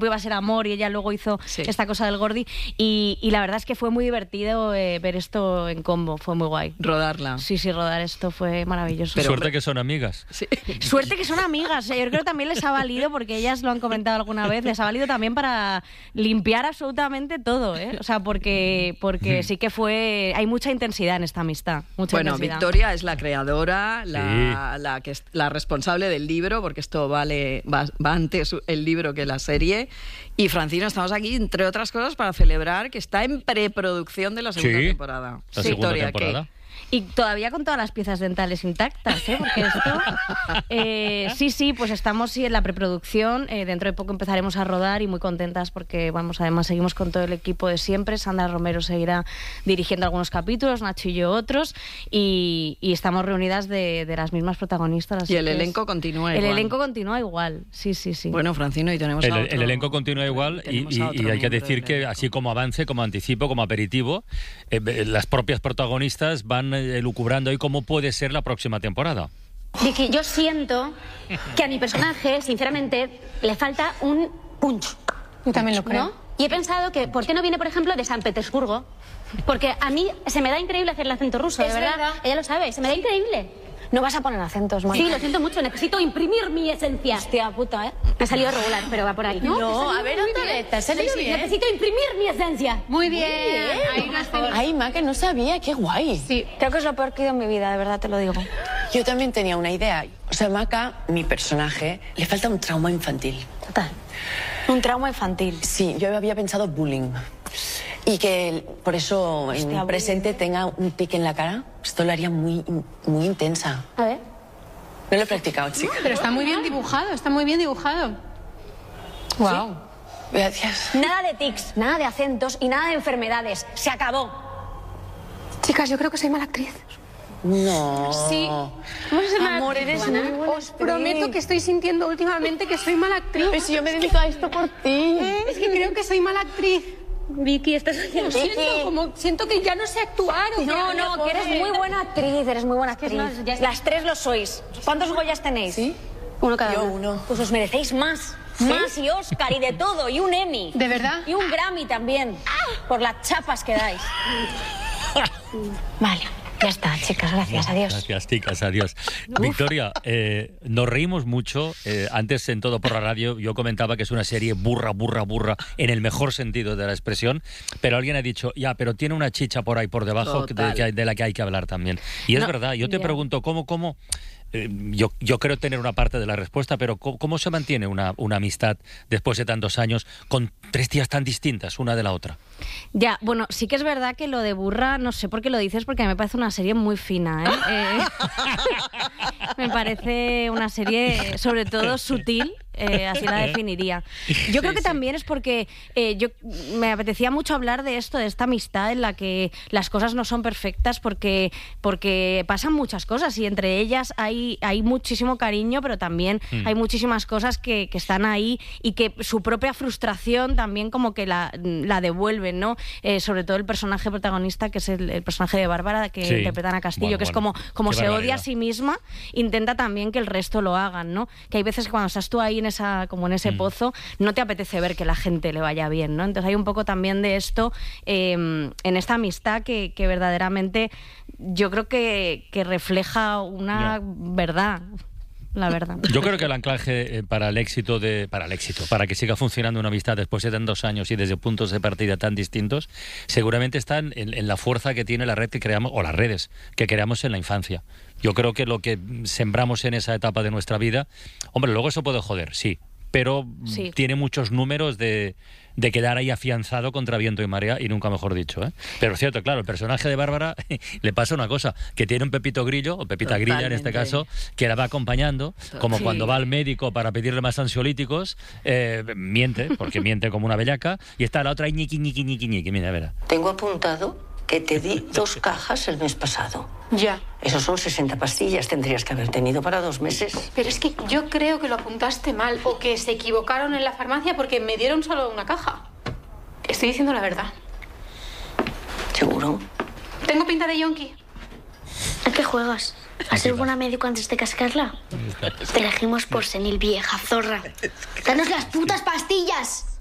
iba a ser amor y ella luego hizo esta cosa del Gordi y la verdad es que fue muy divertido ver esto en combo, fue muy guay. Rodarla. Sí, rodar esto fue maravilloso. Pero, suerte que son amigas. Sí. Suerte que son amigas. Yo creo que también les ha valido, porque ellas lo han comentado alguna vez, les ha valido también para limpiar absolutamente todo, ¿eh? O sea, porque sí que hay mucha intensidad en esta amistad. Mucha intensidad. Victoria es la creadora, la responsable del libro, porque esto va antes el libro que la serie. Y Francino, estamos aquí, entre otras cosas, para celebrar que está en preproducción de la segunda temporada. La segunda temporada. Y todavía con todas las piezas dentales intactas, ¿eh? Porque esto... sí, pues estamos en la preproducción. Dentro de poco empezaremos a rodar y muy contentas porque, además seguimos con todo el equipo de siempre. Sandra Romero seguirá dirigiendo algunos capítulos, Nacho y yo otros. Y estamos reunidas de las mismas protagonistas. Y el elenco continúa igual. El elenco continúa igual, sí. Bueno, Francino, y tenemos el elenco continúa igual y hay que decir que así como avance, como anticipo, como aperitivo, las propias protagonistas van elucubrando ahí cómo puede ser la próxima temporada. Vicky, yo siento que a mi personaje, sinceramente, le falta un punch. Yo también lo creo. ¿No? Y he pensado que, ¿por qué no viene, por ejemplo, de San Petersburgo? Porque a mí se me da increíble hacer el acento ruso, de verdad. Ella lo sabe, se me da increíble. No vas a poner acentos, Mónica. Sí, lo siento mucho, necesito imprimir mi esencia. Hostia puta, ¿eh? Me ha salido regular, pero va por ahí. No, a ver, otra vez, te ha salido bien. Necesito imprimir mi esencia. Muy bien. Ay, Ma, que no sabía, qué guay. Sí, creo que es lo peor que he ido en mi vida, de verdad te lo digo. Yo también tenía una idea. O sea, Maca, mi personaje, le falta un trauma infantil. Total. Un trauma infantil. Sí, yo había pensado bullying. Y que por eso en el presente tenga un tic en la cara. Esto lo haría muy intensa. A ver. No lo he practicado, chica. Pero está muy bien dibujado, está muy bien dibujado. Wow. ¿Sí? Gracias. Nada de tics, nada de acentos y nada de enfermedades. Se acabó. Chicas, yo creo que soy mala actriz. No. Sí. Amor, eres muy buena Os prometo que estoy sintiendo últimamente que soy mala actriz. Pero si yo me dedico a esto por ti. Es que creo que soy mala actriz. Vicky, estás haciendo... Siento que ya no sé actuar. No, que eres muy buena actriz, Las tres lo sois. ¿Cuántos Goyas tenéis? ¿Sí? Uno cada Yo uno. uno. Pues os merecéis más. ¿Sí? Más y Oscar y de todo, y un Emmy. ¿De verdad? Y un Grammy también, por las chapas que dais. Vale. Ya está, chicas, gracias, adiós. Gracias, chicas, adiós. Victoria, nos reímos mucho. Antes, en Todo por la Radio, yo comentaba que es una serie burra, en el mejor sentido de la expresión, pero alguien ha dicho, pero tiene una chicha por ahí por debajo de la que hay que hablar también. Y es verdad, yo te pregunto, ¿cómo? Yo creo tener una parte de la respuesta, pero ¿cómo se mantiene una amistad después de tantos años con 3 tías tan distintas una de la otra? Ya, bueno, sí que es verdad que lo de burra, no sé por qué lo dices, porque a mí me parece una serie muy fina, ¿eh? Me parece una serie, sobre todo, sutil. Así la definiría. Yo creo que también es porque me apetecía mucho hablar de esto, de esta amistad en la que las cosas no son perfectas porque pasan muchas cosas y entre ellas hay muchísimo cariño, pero también hay muchísimas cosas que están ahí y que su propia frustración también como que la devuelven, ¿no? Sobre todo el personaje protagonista, que es el personaje de Bárbara, que interpreta Ana Castillo, que es como se odia a sí misma, intenta también que el resto lo hagan, ¿no? Que hay veces que cuando estás tú ahí en ese pozo, no te apetece ver que la gente le vaya bien, ¿no? Entonces hay un poco también de esto en esta amistad que verdaderamente yo creo que refleja una verdad. La verdad. Yo creo que el anclaje para que siga funcionando una amistad después de tantos años y desde puntos de partida tan distintos, seguramente está en la fuerza que tiene la red que creamos, o las redes que creamos en la infancia. Yo creo que lo que sembramos en esa etapa de nuestra vida, hombre, luego eso puede joder, sí, pero tiene muchos números de quedar ahí afianzado contra viento y marea, y nunca mejor dicho, ¿eh? Pero es cierto, claro, el personaje de Bárbara le pasa una cosa, que tiene un Pepito Grillo, o Pepita Grilla en este caso, que la va acompañando, como cuando va al médico para pedirle más ansiolíticos, miente, porque miente como una bellaca, y está la otra ahí ñiqui, mira, verá. Tengo apuntado que te di 2 cajas el mes pasado. Ya. Esos son 60 pastillas, tendrías que haber tenido para 2 meses. Pero es que yo creo que lo apuntaste mal o que se equivocaron en la farmacia porque me dieron solo una caja. Estoy diciendo la verdad. ¿Seguro? Tengo pinta de yonki. ¿A qué juegas? ¿A ser buena médico antes de cascarla? Te elegimos por senil, vieja zorra. ¡Danos las putas pastillas!